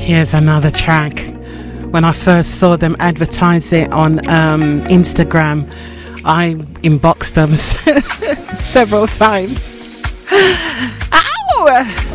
Here's another track. When I first saw them advertise it on Instagram, I inboxed them several times. Ow!